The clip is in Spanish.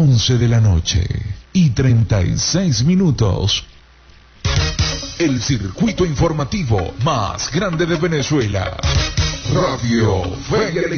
11 de la noche y 36 minutos. El circuito informativo más grande de Venezuela. Radio Fe y Alegría.